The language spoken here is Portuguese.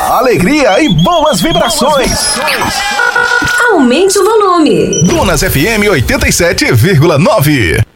alegria e boas vibrações. Aumente o volume. Dunas FM 87,9.